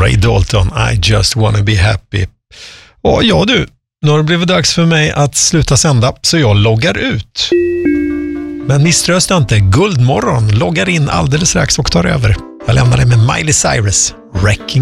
Ray Dalton, I just wanna be happy. Och ja du, nu har det blivit dags för mig att sluta sända, så jag loggar ut. Men misströsta inte, Guldmorgon loggar in alldeles strax och tar över. Jag lämnar dig med Miley Cyrus, Wrecking